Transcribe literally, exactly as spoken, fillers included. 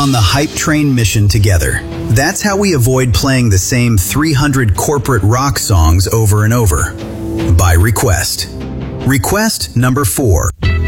on the hype train mission together. That's how we avoid playing the same three hundred corporate rock songs over and over. By request. Request number four.